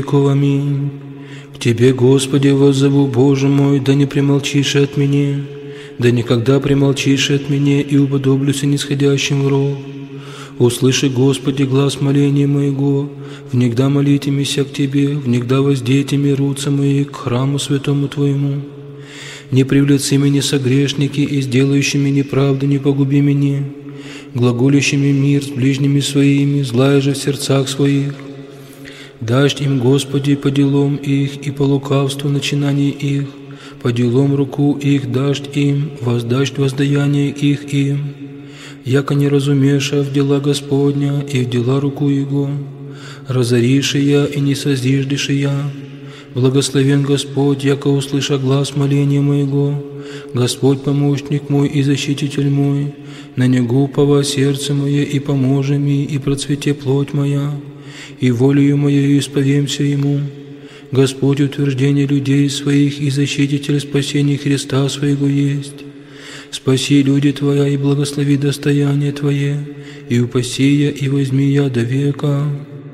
Аминь. К Тебе, Господи, воззову, Боже мой, да не примолчишь от меня, да никогда примолчишь от меня, и уподоблюся нисходящим в ров. Услыши, Господи, глас моления моего, внегда молите мися к Тебе, внегда воздейте ми руцы мои к храму святому Твоему. Не привлеци меня согрешники, и сделающими неправду не погуби меня, глаголящими мир с ближними своими, злая же в сердцах своих. Дашь им, Господи, по делам их и по лукавству начинаний их, по делам руку их дашь им, воздашь воздаяние их им, яко не разумеша в дела Господня и в дела руку Его, разоришь я и не созиждешь я. Благословен Господь, яко услыша глаз моления моего, Господь помощник мой и защититель мой, на Него упова сердце мое и поможи ми, и процвете плоть моя, и волею моею исповемся Ему. Господь утверждение людей своих и защититель спасения Христа своего есть. Спаси люди Твоя и благослови достояние Твое, и упаси я и возьми я до века.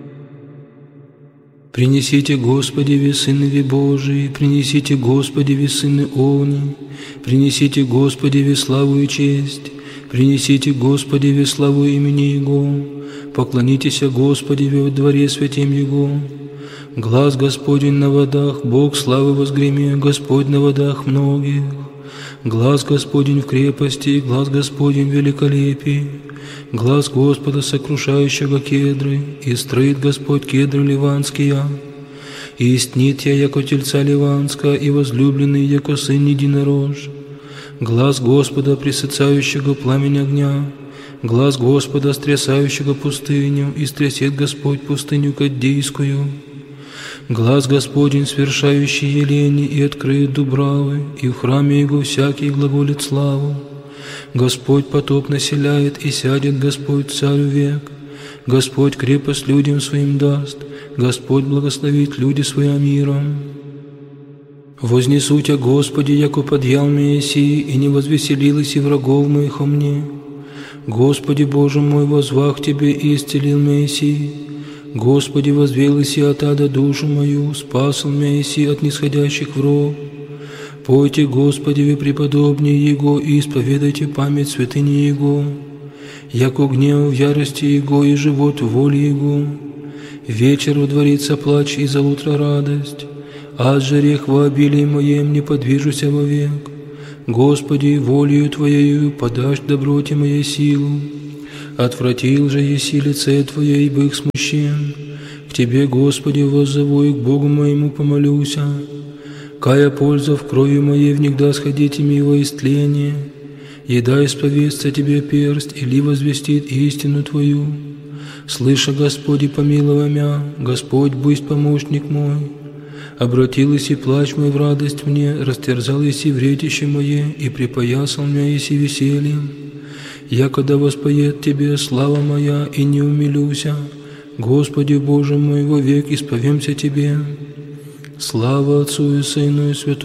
Принесите, Господи, весыны Божии, принесите, Господи, весыны Овни, принесите, Господи, веславу и честь, принесите, Господи, веславу имени Его, поклонитесь, Господи, во дворе святем Его. Глаз Господень на водах, Бог славы возгреми, Господь на водах многих. Глаз Господень в крепости, глаз Господень в великолепии, глаз Господа, сокрушающего кедры, и строит Господь кедры ливанские. И истнит я, яко тельца ливанска, и возлюбленный, яко сын единорож. Глаз Господа, пресыцающего пламень огня, глаз Господа, стрясающего пустыню, и стрясет Господь пустыню Каддейскую. Глаз Господень, свершающий елени, и откроет дубравы, и в храме Его всякий глаголит славу. Господь потоп населяет, и сядет Господь царю век. Господь крепость людям своим даст, Господь благословит люди своим миром. Вознесу Тя, Господи, яко подъял меня сии, и не возвеселилось и врагов моих о мне. Господи, Боже мой, возвах Тебе и исцелил меня сии. Господи, возвелась от ада душу мою, спасал меня иси от нисходящих враг. Пойте, Господи, вы преподобнее Его, и исповедайте память святыни Его, яко гнев в ярости Его и живот в воле Его. Вечер водворится плач, и за утро радость, ад жерех во обилии моем не подвижуся вовек. Господи, волею Твоею подашь доброте моей силу. Отвратил же еси лице Твое, и бых смущен. К Тебе, Господи, воззову, и к Богу моему помолюся. Кая польза в крови моей, внегда сходите ми во истление. Еда исповестся Тебе перст, или возвестит истину Твою. Слыша, Господи, помилуй мя, Господь, будь помощник мой. Обратил еси плач мой в радость мне, растерзал еси вретище мое, и припоясал меня еси весельем. Якода воспоет Тебе слава моя, и не умилюся, Господи Боже мой, вовек исповемся Тебе. Слава Отцу и Сыну и Святому